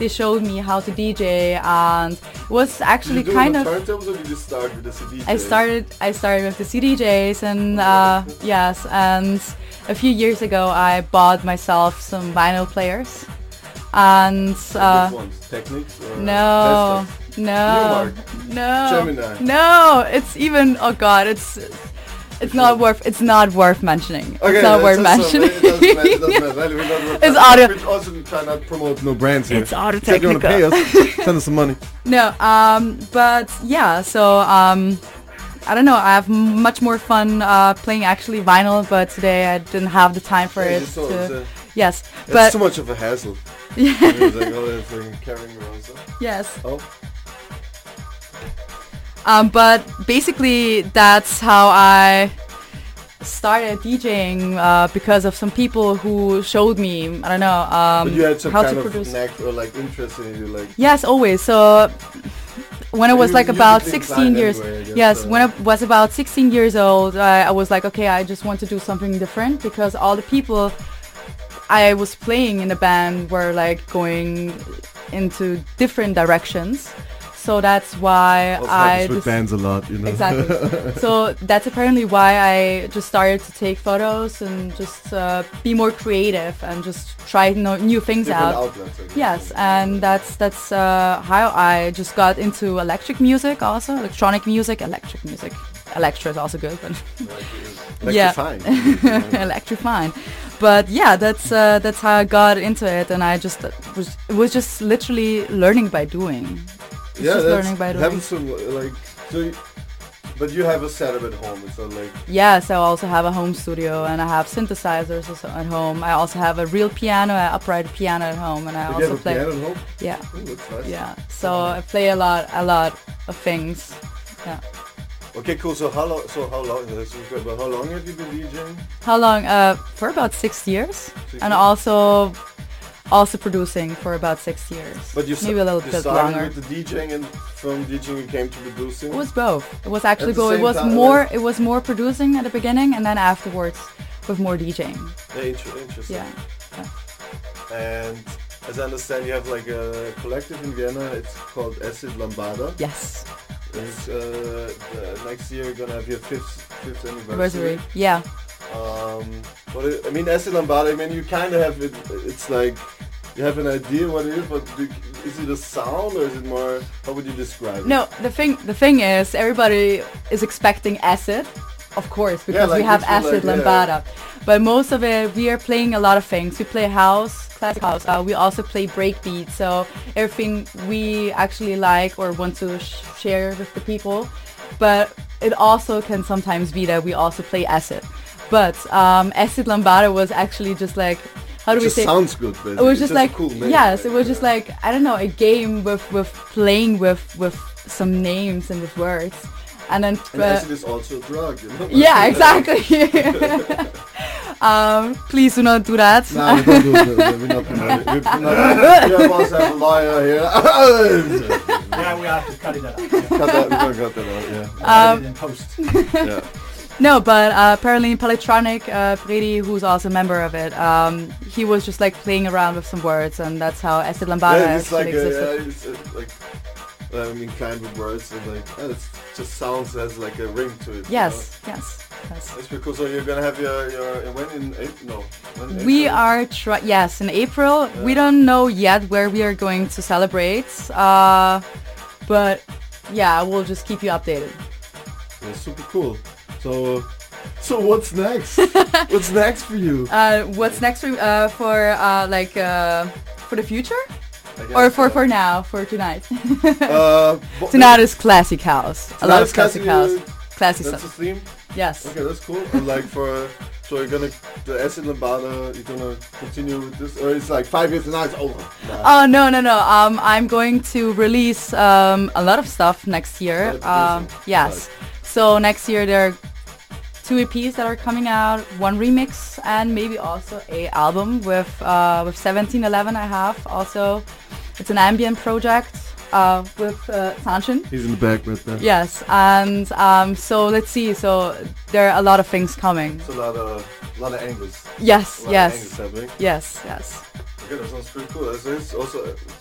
they showed me how to DJ, and it was actually Did you do kind it of. on turntables or did you start with the CDJ? I started with the CDJs, and yes, and a few years ago I bought myself some vinyl players, and Which ones? Technics? Or no, Vestas? no, Newmark? no, Gemini? no. It's even, oh god, it's not worth mentioning. Okay, It's not worth that's mentioning. it doesn't matter. It's audio. We also try not to promote no brands here. It's audio If you want to pay us, send us some money. No, but yeah, so I don't know. I have much more fun playing actually vinyl, but today I didn't have the time for Yeah, it. you saw it, Yes, it's but too much of a hassle. yeah, It's like all that thing carrying around stuff. yes. Oh, But basically, that's how I started DJing because of some people who showed me. I don't know but you had some how kind to of produce. knack or like interest in it, you like. Yes, always. So when I was You like about musically 16 inclined years, anyway, I guess, yes, when I was about 16 years old, I was like, okay, I just want to do something different, because all the people I was playing in the band were like going into different directions. So that's why Also I happens with just bands a lot, you know. exactly. So that's apparently why I just started to take photos and just be more creative and just try new things Different out. outlets, I guess. Yes, and that's how I just got into electric music, also electronic music, electric music. Electro is also good, but Electrifying. electrifying. But yeah, that's how I got into it, and I just it was just literally learning by doing. It's Yeah, just that's learning by doing. happens to like so. But you have a setup at home. It's not like Yes, I also have a home studio, and I have synthesizers also at home. I also have a real piano, an upright piano at home, and I you also have a play. piano at home. Yeah, Oh, that's nice. yeah. So I play a lot of things. Yeah. Okay, cool. So how long? But how long have you been DJing? How long? For about 6 years, 6 and years? also producing for about 6 years. But you maybe a little you bit started longer. with the DJing, and from DJing you came to producing. It was both. It was actually At the both. It same was time, more. like- It was more producing at the beginning, and then afterwards with more DJing. Yeah, interesting. Yeah. And as I understand, you have like a collective in Vienna. It's called Acid Lambada. Yes. It's, next year you're gonna have your fifth Anniversary. Yeah. But I mean, Acid Lambada. I mean, you kind of have it. It's like you have an idea what it is, but is it a sound or is it more? How would you describe it? No, the thing is, everybody is expecting acid, of course, because like we have usually, acid like, lambada. But most of it, we are playing a lot of things. We play house, classic house. We also play breakbeat. So everything we actually like or want to share with the people. But it also can sometimes be that we also play acid. But acid lambada was actually just like, how do we just say? sounds good, basically. It was It's just like a cool name, yes, it was just like, I don't know, a game with playing with some names and with words, and then And acid is also a drug, you know? yeah, exactly. Please do not do that. No, we don't do that. We're not promoting. We also have a lawyer here. Yeah, we have to cut it out. Cut that. We're gonna cut that out. Edit in post. Yeah. Yeah. No, but apparently Polytronic, Brady, who's also a member of it, he was just like playing around with some words, and that's how Acid Lambada Yeah, it's actually like existed. it's like I mean, kind with words and like it just sounds has like a ring to it. Yes, yes, yes. That's pretty cool. So you're gonna have your when in April? No. When in We April? are yes, in April. We don't know yet where we are going to celebrate, but yeah, we'll just keep you updated. Yeah, super cool. So what's next? What's next for you? What's next for the future, I guess, or for now, for tonight? but Tonight is classic house. A lot Tonight of is classic house. Classic That's the stuff. theme. Yes. Okay, that's cool. And like so you're gonna the Acid Lambada. You're gonna continue with this, or it's like 5 years and now it's over. Nah. Oh no. I'm going to release a lot of stuff next year. Yes. So next year there are 2 EPs that are coming out, 1 remix, and maybe also a album with 1711. I have also. It's an ambient project with Sanchin. He's in the back right there. Yes, and so let's see. So there are a lot of things coming. It's a lot of angles. Yes, A lot of yes, angles happening. yes, yes. Okay, that sounds pretty cool. It's also